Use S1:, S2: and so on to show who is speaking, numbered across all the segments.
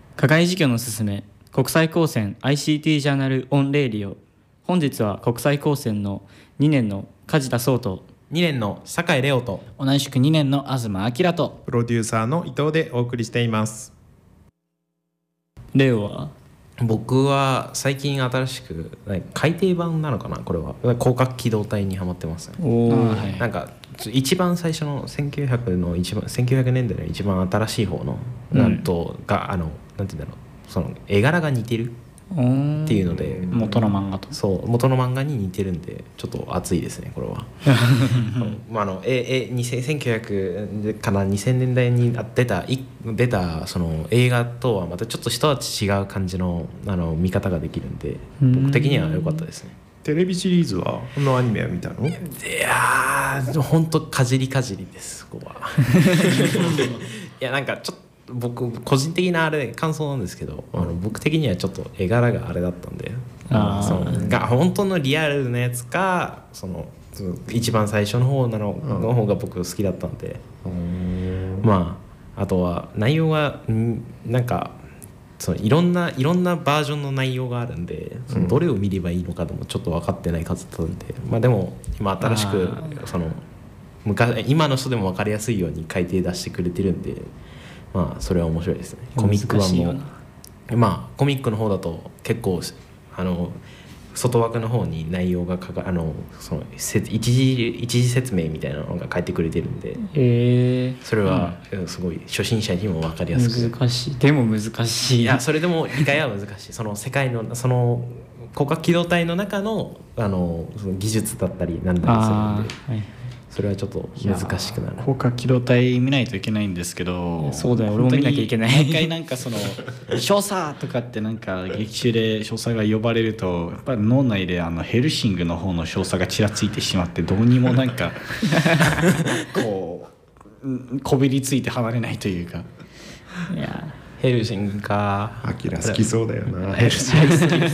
S1: 課外授業のすすめ国際高専 ICT ジャーナルオンレイディオ。本日は国際高専の2年の梶田壮と
S2: 2年の酒井レオと
S3: 同じく2年の東明と
S4: プロデューサーの伊藤でお送りしています。
S1: レオは
S2: 僕は最近新しく改訂版なのかな、これは広角機動隊にハマってますね。
S3: はい、
S2: なんか一番最初の1900年代の一番新しい方のなんとがなんていうんだろう、その絵柄が似てるっていうので、
S3: 元の漫画と
S2: 元の漫画に似てるんでちょっと熱いですねこれは。1900から2000年代に出たその映画とはまたちょっと一味違う感じの見方ができるんで、僕的には良かったですね。
S4: テレビシリーズはこのアニメは見たの？
S2: いやーほんとかじりですここは。いやなんかちょっと僕個人的な感想なんですけど、僕的にはちょっと絵柄があれだったんで、が本当のリアルなやつかその一番最初の方の方が僕好きだったんで、まああとは内容がなんかそのいろんなバージョンの内容があるんで、そのどれを見ればいいのかでもちょっと分かってない数だったんで、まあでも今新しくその今の人でも分かりやすいように改訂出してくれてるんで、まあそれは面白いですね。コミック版もまあコミックの方だと結構外枠の方に内容がその一時説明みたいなのが書いてくれてるんで、それはすごい初心者にも分かりやすく、
S1: 難しい。でも難しい。
S2: いやそれでも理解は難しい。その世界のその広角機動隊の中のその技術だったりなんだりするんで、それはちょっと難しくなる。
S3: 広角機動隊見ないといけないんですけど、
S1: そうだよ、俺も見なきゃいけない。
S3: 毎回なんかその少佐とかってなんか劇中で少佐が呼ばれるとやっぱり脳内でヘルシングの方の少佐がちらついてしまって、どうにもなんかこうこびりついて離れないというか。
S1: いや
S2: ヘルシングか。
S4: アキラ好きそうだよな。
S3: ヘルシング好きです。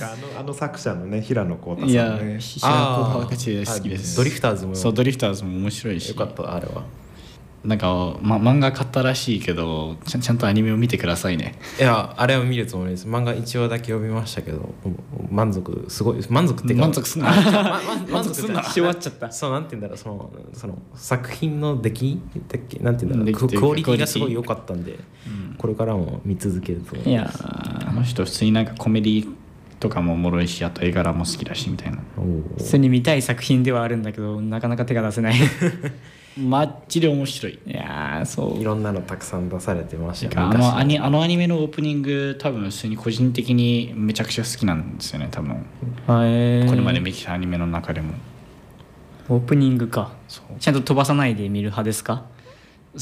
S4: 作者のね平野浩太さんね。
S3: いや平野浩太が好きです。
S2: ドリフターズも
S3: そうドリフターズも面白いし。
S2: よかったあれは。
S3: なんか、漫画買ったらしいけどちゃんとアニメを見てくださいね。
S2: いやあれを見るつもりです。漫画1話だけ読みましたけどすごい満足っていうか
S3: 満足すんな
S2: 満足すんな
S1: 終わっちゃった。
S2: そうなんて言うんだろう、その作品の出来なんて言うんだろう、クオリティがすごい良かったんで、これからも見続けると思います。
S3: いやあの人普通になんかコメディとかもおもろいし、あと絵柄も好きだしみたいな。
S1: 普通に見たい作品ではあるんだけどなかなか手が出せない。
S3: マッチで面白い。
S1: いやそう
S2: いろんなのたくさん出されてました
S3: よ。アニメのオープニング多分普通に個人的にめちゃくちゃ好きなんですよね多分。これまで見てたアニメの中でも。
S1: オープニングか。ちゃんと飛ばさないで見る派ですか？